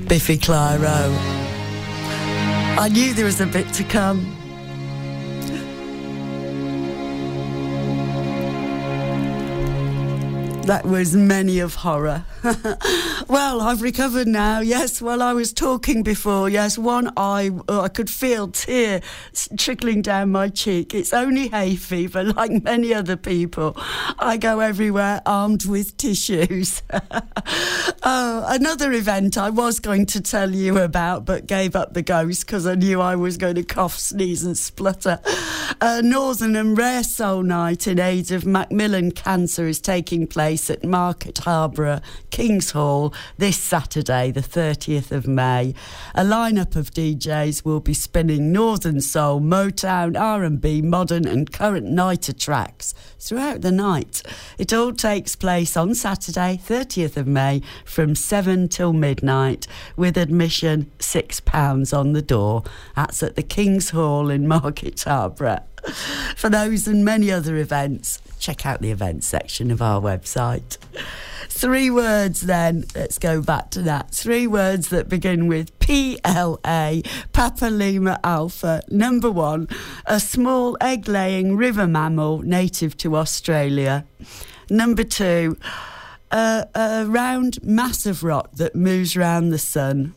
Biffy Clyro. I knew there was a bit to come. That was Many of Horror. Well, I've recovered now. Yes, well, I was talking before. Yes, one eye, I could feel tear trickling down my cheek. It's only hay fever, like many other people. I go everywhere armed with tissues. Oh, another event I was going to tell you about, but gave up the ghost because I knew I was going to cough, sneeze and splutter. Northern and Rare Soul Night in aid of Macmillan Cancer is taking place at Market Harborough, King's Hall, this Saturday, the 30th of May. A lineup of DJs will be spinning Northern Soul, Motown, R&B, modern and current nighter tracks throughout the night. It all takes place on Saturday, 30th of May, from 7 till midnight, with admission £6 on the door. That's at the King's Hall in Market Harborough. For those and many other events, check out the events section of our website. 3 words then, let's go back to that. 3 words that begin with PLA, Papa Lima Alpha. Number 1, a small egg-laying river mammal native to Australia. Number 2, a round mass of rock that moves round the sun.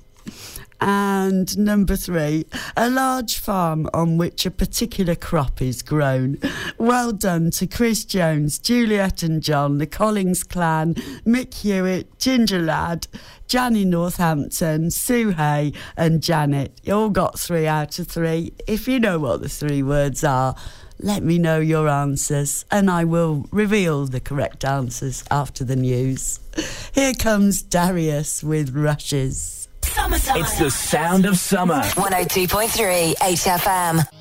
And number 3, a large farm on which a particular crop is grown. Well done to Chris Jones, Juliet and John, the Collins clan, Mick Hewitt, Ginger Lad, Janny Northampton, Sue Hay and Janet. You all got 3 out of 3. If you know what the 3 words are, let me know your answers and I will reveal the correct answers after the news. Here comes Darius with Rushes. Summertime. It's the sound of summer. 102.3 HFM.